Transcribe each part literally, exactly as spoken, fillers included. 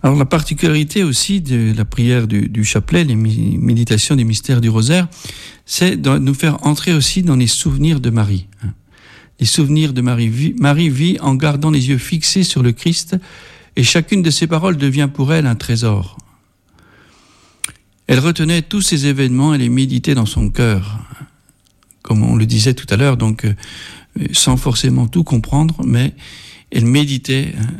Alors la particularité aussi de la prière du, du chapelet, les méditations des mystères du rosaire, c'est de nous faire entrer aussi dans les souvenirs de Marie. Les souvenirs de Marie. Marie vit en gardant les yeux fixés sur le Christ et chacune de ses paroles devient pour elle un trésor. Elle retenait tous ces événements et les méditait dans son cœur. Comme on le disait tout à l'heure, donc sans forcément tout comprendre, mais elle méditait hein,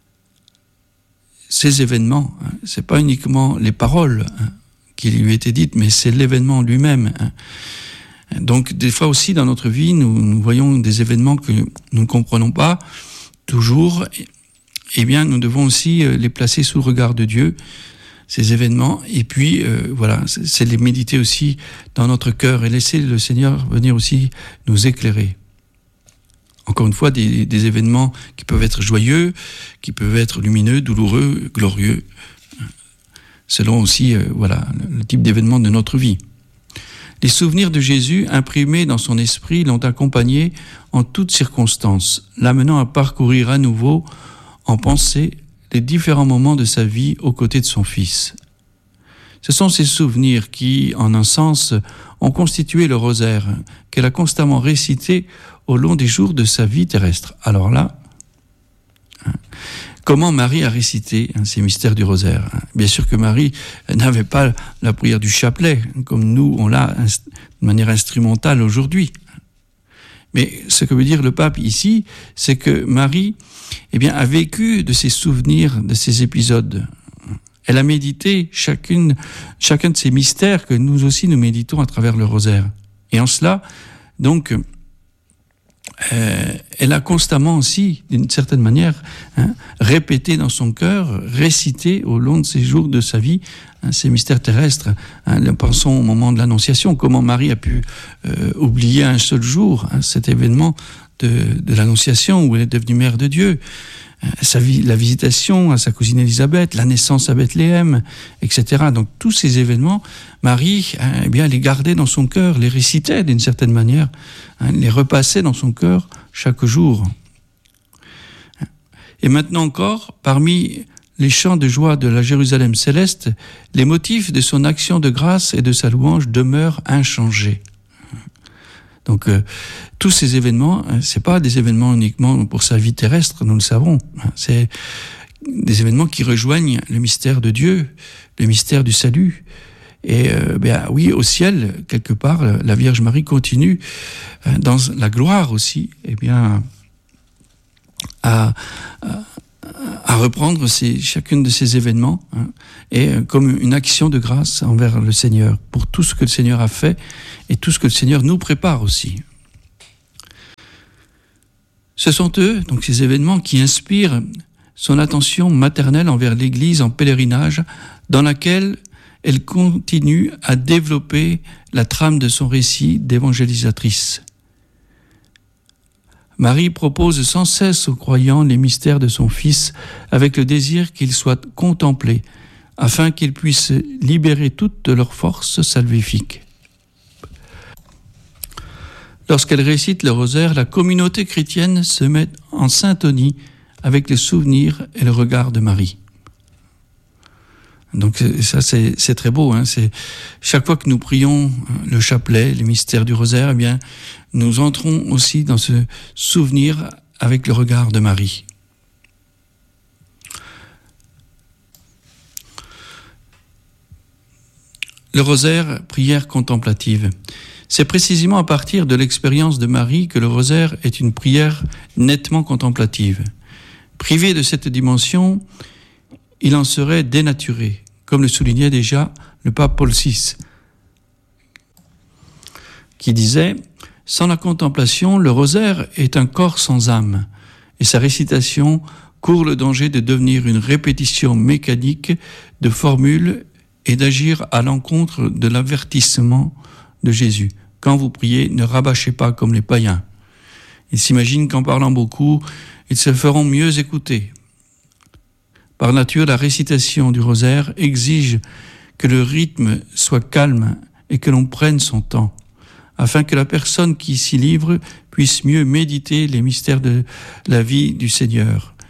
ces événements. Hein. C'est pas uniquement les paroles hein, qui lui étaient dites, mais c'est l'événement lui-même. Hein. Donc des fois aussi dans notre vie, nous, nous voyons des événements que nous ne comprenons pas toujours. Eh bien, nous devons aussi les placer sous le regard de Dieu, ces événements, et puis euh, voilà, c'est, c'est les méditer aussi dans notre cœur et laisser le Seigneur venir aussi nous éclairer. Encore une fois, des, des événements qui peuvent être joyeux, qui peuvent être lumineux, douloureux, glorieux, selon aussi euh, voilà, le type d'événement de notre vie. Les souvenirs de Jésus, imprimés dans son esprit, l'ont accompagné en toutes circonstances, l'amenant à parcourir à nouveau, en pensée, les différents moments de sa vie aux côtés de son Fils. Ce sont ces souvenirs qui, en un sens, ont constitué le rosaire, qu'elle a constamment récité au long des jours de sa vie terrestre. Alors là, hein, comment Marie a récité hein, ces mystères du rosaire hein. Bien sûr que Marie n'avait pas la prière du chapelet, comme nous, on l'a inst- de manière instrumentale aujourd'hui. Mais ce que veut dire le pape ici, c'est que Marie eh bien, a vécu de ses souvenirs, de ces épisodes. Elle a médité chacune, chacun de ces mystères que nous aussi nous méditons à travers le rosaire. Et en cela, donc, euh, elle a constamment aussi, d'une certaine manière, hein, répété dans son cœur, récité au long de ces jours de sa vie, hein, ces mystères terrestres. Hein, pensons au moment de l'Annonciation, comment Marie a pu euh, oublier un seul jour hein, cet événement de, de l'Annonciation où elle est devenue mère de Dieu. Sa vie, la visitation à sa cousine Élisabeth, la naissance à Bethléem, et cetera. Donc tous ces événements, Marie, hein, eh bien, les gardait dans son cœur, les récitait d'une certaine manière, hein, les repassait dans son cœur chaque jour. Et maintenant encore, parmi les chants de joie de la Jérusalem céleste, les motifs de son action de grâce et de sa louange demeurent inchangés. Donc, euh, tous ces événements, hein, c'est pas des événements uniquement pour sa vie terrestre, nous le savons. Hein, c'est des événements qui rejoignent le mystère de Dieu, le mystère du salut. Et euh, ben oui, au ciel, quelque part, la Vierge Marie continue euh, dans la gloire aussi, eh bien, à, à, à reprendre ces, chacune de ces événements hein, et euh, comme une action de grâce envers le Seigneur pour tout ce que le Seigneur a fait et tout ce que le Seigneur nous prépare aussi. Ce sont eux, donc ces événements, qui inspirent son attention maternelle envers l'Église en pèlerinage, dans laquelle elle continue à développer la trame de son récit d'évangélisatrice. Marie propose sans cesse aux croyants les mystères de son Fils avec le désir qu'ils soient contemplés, afin qu'ils puissent libérer toutes leurs forces salvifiques. Lorsqu'elle récite le rosaire, la communauté chrétienne se met en syntonie avec les souvenirs et le regard de Marie. Donc ça, c'est, c'est très beau. Hein. C'est, chaque fois que nous prions le chapelet, les mystères du rosaire, eh bien, nous entrons aussi dans ce souvenir avec le regard de Marie. Le rosaire, prière contemplative. C'est précisément à partir de l'expérience de Marie que le rosaire est une prière nettement contemplative. Privé de cette dimension, il en serait dénaturé, comme le soulignait déjà le pape Paul six, qui disait « Sans la contemplation, le rosaire est un corps sans âme, et sa récitation court le danger de devenir une répétition mécanique de formules et d'agir à l'encontre de l'avertissement de Jésus. Quand vous priez, ne rabâchez pas comme les païens. Ils s'imaginent qu'en parlant beaucoup, ils se feront mieux écouter. Par nature, la récitation du rosaire exige que le rythme soit calme et que l'on prenne son temps, afin que la personne qui s'y livre puisse mieux méditer les mystères de la vie du Seigneur.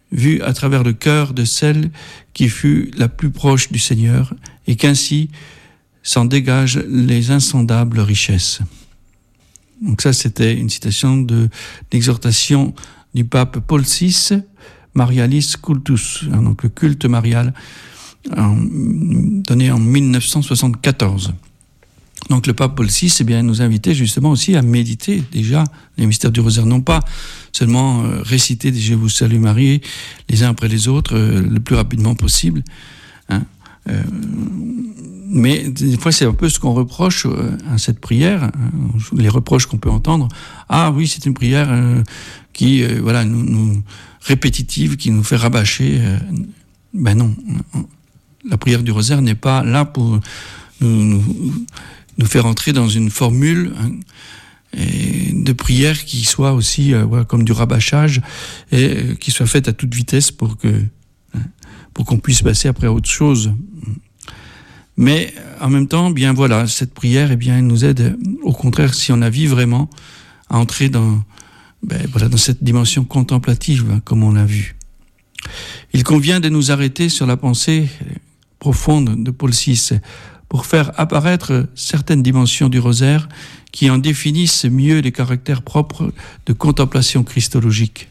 vue à travers le cœur de celle qui fut la plus proche du Seigneur, et qu'ainsi s'en dégagent les insondables richesses. Donc ça, c'était une citation de l'exhortation du pape Paul six, Marialis Cultus, hein, donc le culte marial, en, donné en mille neuf cent soixante-quatorze. Donc le pape Paul six, eh bien, nous invitait justement aussi à méditer déjà les mystères du rosaire, non pas seulement euh, réciter des « Je vous salue Marie » les uns après les autres euh, le plus rapidement possible, hein, euh, mais des fois c'est un peu ce qu'on reproche euh, à cette prière, hein, les reproches qu'on peut entendre. Ah oui, c'est une prière euh, qui, euh, voilà, nous, nous répétitive, qui nous fait rabâcher. Euh, ben non, la prière du rosaire n'est pas là pour nous, nous, nous faire entrer dans une formule, hein, et de prière qui soit aussi euh, voilà, comme du rabâchage, et euh, qui soit faite à toute vitesse pour que hein, pour qu'on puisse passer après à autre chose. Mais en même temps, bien voilà, cette prière, eh bien, elle nous aide, au contraire, si on la vit vraiment, à entrer dans, ben, voilà, dans cette dimension contemplative, hein, comme on l'a vu. Il convient de nous arrêter sur la pensée profonde de Paul six pour faire apparaître certaines dimensions du rosaire qui en définissent mieux les caractères propres de contemplation christologique.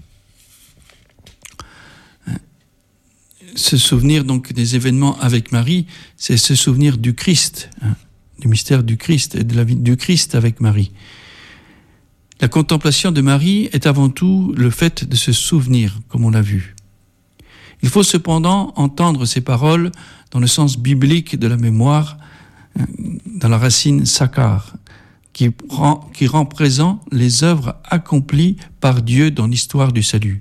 Se souvenir donc des événements avec Marie, c'est se souvenir du Christ, hein, du mystère du Christ et de la vie du Christ avec Marie. La contemplation de Marie est avant tout le fait de se souvenir, comme on l'a vu. Il faut cependant entendre ces paroles dans le sens biblique de la mémoire, hein, dans la racine sakar, qui rend, qui rend présent les œuvres accomplies par Dieu dans l'histoire du salut.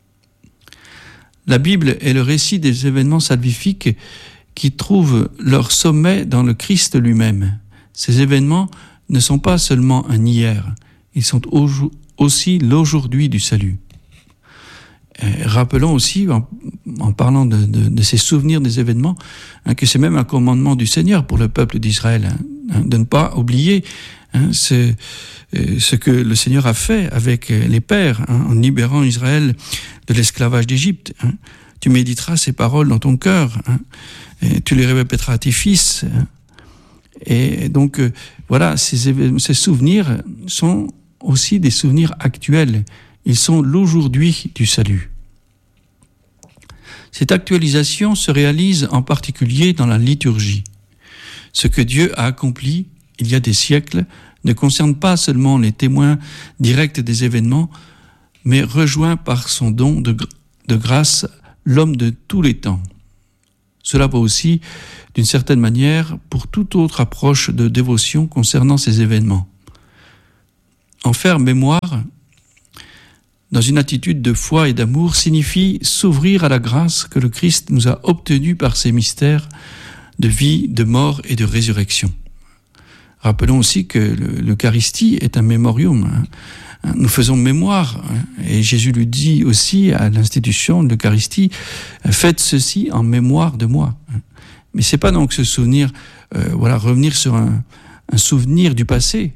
La Bible est le récit des événements salvifiques qui trouvent leur sommet dans le Christ lui-même. Ces événements ne sont pas seulement un hier, ils sont aussi l'aujourd'hui du salut. Et rappelons aussi, en, en parlant de, de, de ces souvenirs des événements, hein, que c'est même un commandement du Seigneur pour le peuple d'Israël, hein, de ne pas oublier hein, ce, ce que le Seigneur a fait avec les pères, hein, en libérant Israël de l'esclavage d'Égypte. Hein. Tu méditeras ces paroles dans ton cœur, hein, et tu les répéteras à tes fils. Hein. Et donc, euh, voilà, ces, éve- ces souvenirs sont aussi des souvenirs actuels. Ils sont l'aujourd'hui du salut. Cette actualisation se réalise en particulier dans la liturgie. Ce que Dieu a accompli il y a des siècles ne concerne pas seulement les témoins directs des événements, mais rejoint par son don de, de grâce l'homme de tous les temps. Cela vaut aussi, d'une certaine manière, pour toute autre approche de dévotion concernant ces événements. En faire mémoire, dans une attitude de foi et d'amour, signifie s'ouvrir à la grâce que le Christ nous a obtenue par ses mystères de vie, de mort et de résurrection. Rappelons aussi que l'Eucharistie est un mémorium. Hein. Nous faisons mémoire, hein, et Jésus lui dit aussi à l'institution de l'Eucharistie, faites ceci en mémoire de moi. Mais c'est pas donc se souvenir, euh, voilà, revenir sur un, un souvenir du passé.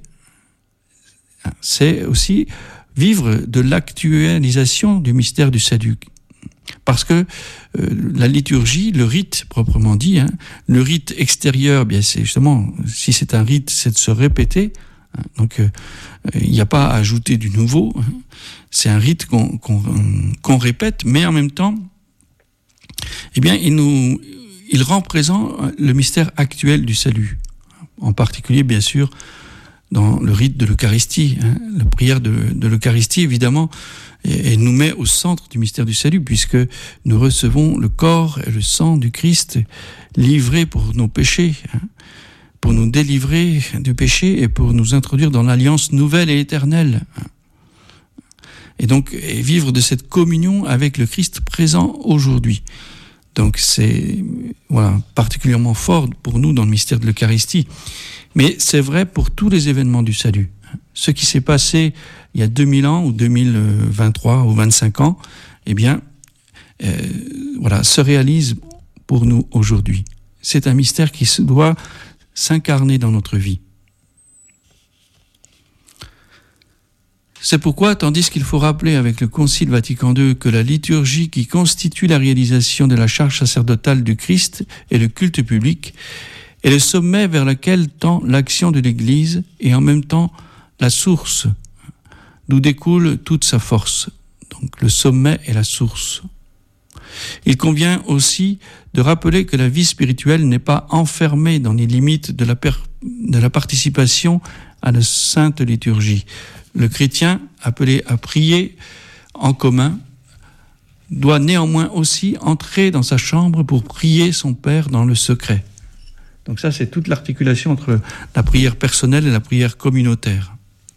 C'est aussi vivre de l'actualisation du mystère du salut. Parce que euh, la liturgie, le rite proprement dit, hein, le rite extérieur, bien c'est justement, si c'est un rite, c'est de se répéter. Hein, donc il euh, n'y a pas à ajouter du nouveau. Hein, c'est un rite qu'on, qu'on, qu'on répète, mais en même temps, eh bien, il nous, il rend présent le mystère actuel du salut. En particulier, bien sûr, dans le rite de l'Eucharistie, hein, la prière de, de l'Eucharistie, évidemment, et, et nous met au centre du mystère du salut, puisque nous recevons le corps et le sang du Christ livré pour nos péchés, hein, pour nous délivrer du péché et pour nous introduire dans l'alliance nouvelle et éternelle. Et donc, et vivre de cette communion avec le Christ présent aujourd'hui. Donc c'est voilà, particulièrement fort pour nous dans le mystère de l'Eucharistie. Mais c'est vrai pour tous les événements du salut. Ce qui s'est passé il y a deux mille ans ou deux mille vingt-trois ou vingt-cinq ans, eh bien, euh, voilà, se réalise pour nous aujourd'hui. C'est un mystère qui se doit s'incarner dans notre vie. C'est pourquoi, tandis qu'il faut rappeler avec le Concile Vatican deux que la liturgie qui constitue la réalisation de la charge sacerdotale du Christ et le culte public est le sommet vers lequel tend l'action de l'Église et en même temps la source d'où découle toute sa force. Donc le sommet est la source. Il convient aussi de rappeler que la vie spirituelle n'est pas enfermée dans les limites de la, per- de la participation à la sainte liturgie. Le chrétien, appelé à prier en commun, doit néanmoins aussi entrer dans sa chambre pour prier son Père dans le secret. Donc ça, c'est toute l'articulation entre la prière personnelle et la prière communautaire.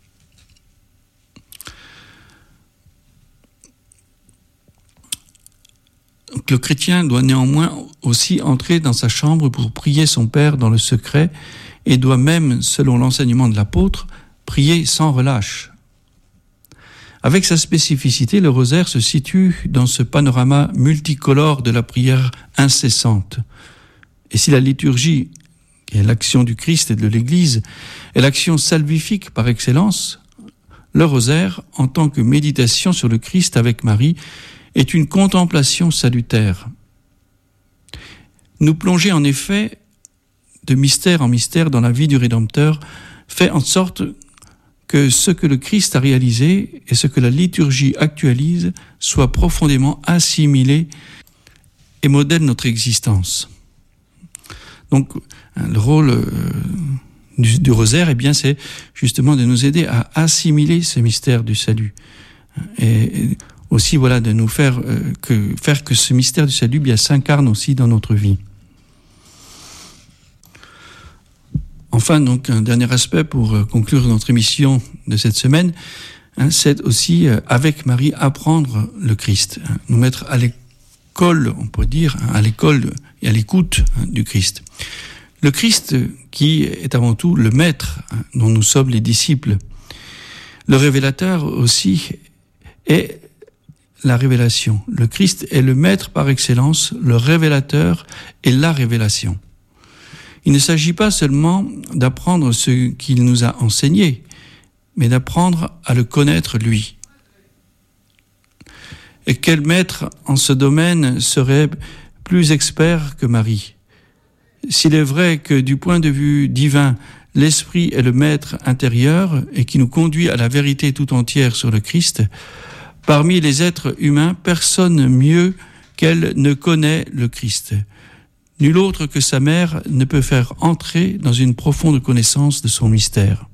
Donc, le chrétien doit néanmoins aussi entrer dans sa chambre pour prier son Père dans le secret et doit même, selon l'enseignement de l'apôtre, prier sans relâche. Avec sa spécificité, le rosaire se situe dans ce panorama multicolore de la prière incessante. Et si la liturgie, qui est l'action du Christ et de l'Église, est l'action salvifique par excellence, le rosaire, en tant que méditation sur le Christ avec Marie, est une contemplation salutaire. Nous plonger en effet de mystère en mystère dans la vie du Rédempteur fait en sorte que ce que le Christ a réalisé et ce que la liturgie actualise soit profondément assimilé et modèle notre existence. Donc, le rôle euh, du, du rosaire, eh bien, c'est justement de nous aider à assimiler ce mystère du salut. Et, et aussi, voilà, de nous faire, euh, que, faire que ce mystère du salut bien s'incarne aussi dans notre vie. Enfin, donc, un dernier aspect pour conclure notre émission de cette semaine, hein, c'est aussi, euh, avec Marie, apprendre le Christ, hein, nous mettre à l'école, on peut dire, hein, à l'école et à l'écoute hein, du Christ. Le Christ qui est avant tout le Maître, hein, dont nous sommes les disciples. Le révélateur aussi est la révélation. Le Christ est le Maître par excellence, le révélateur est la révélation. Il ne s'agit pas seulement d'apprendre ce qu'il nous a enseigné, mais d'apprendre à le connaître lui. Et quel maître en ce domaine serait plus expert que Marie ? S'il est vrai que du point de vue divin, l'Esprit est le maître intérieur et qui nous conduit à la vérité tout entière sur le Christ, parmi les êtres humains, personne mieux qu'elle ne connaît le Christ. Nul autre que sa mère ne peut faire entrer dans une profonde connaissance de son mystère.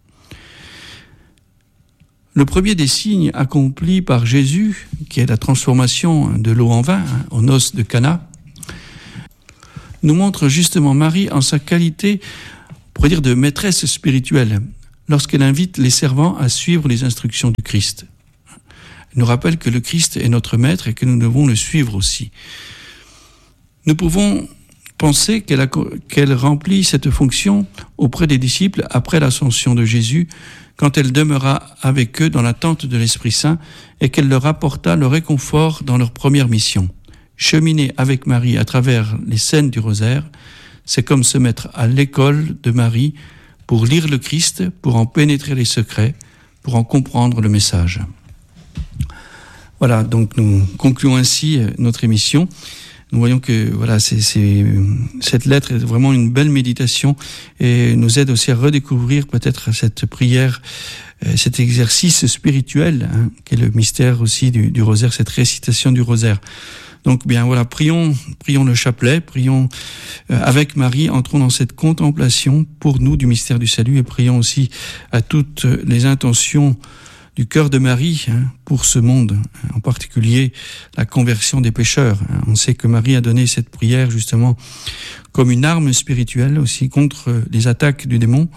Le premier des signes accomplis par Jésus, qui est la transformation de l'eau en vin, hein, aux noces de Cana, nous montre justement Marie en sa qualité, on pourrait dire, de maîtresse spirituelle, lorsqu'elle invite les servants à suivre les instructions du Christ. Elle nous rappelle que le Christ est notre maître et que nous devons le suivre aussi. Nous pouvons penser qu'elle, a, qu'elle remplit cette fonction auprès des disciples après l'ascension de Jésus, quand elle demeura avec eux dans l'attente de l'Esprit Saint et qu'elle leur apporta le réconfort dans leur première mission. Cheminer avec Marie à travers les scènes du rosaire, c'est comme se mettre à l'école de Marie pour lire le Christ, pour en pénétrer les secrets, pour en comprendre le message. Voilà, donc nous concluons ainsi notre émission. Nous voyons que voilà, c'est, c'est, cette lettre est vraiment une belle méditation et nous aide aussi à redécouvrir peut-être cette prière, euh, cet exercice spirituel, hein, qui est le mystère aussi du, du rosaire, cette récitation du rosaire. Donc bien voilà, prions, prions le chapelet, prions euh, avec Marie, entrons dans cette contemplation pour nous du mystère du salut et prions aussi à toutes les intentions du cœur de Marie hein, pour ce monde, en particulier la conversion des pécheurs. On sait que Marie a donné cette prière justement comme une arme spirituelle aussi contre les attaques du démon,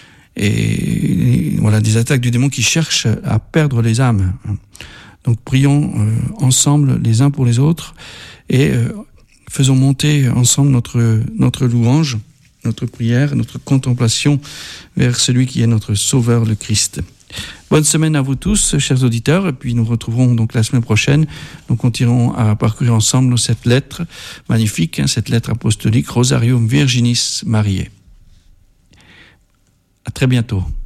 et voilà, des attaques du démon qui cherchent à perdre les âmes. Donc prions euh, ensemble les uns pour les autres et euh, faisons monter ensemble notre, notre louange, notre prière, notre contemplation vers celui qui est notre Sauveur, le Christ. Bonne semaine à vous tous, chers auditeurs, et puis nous retrouverons donc la semaine prochaine. Nous continuerons à parcourir ensemble cette lettre magnifique, hein, cette lettre apostolique, Rosarium Virginis Mariae. À très bientôt.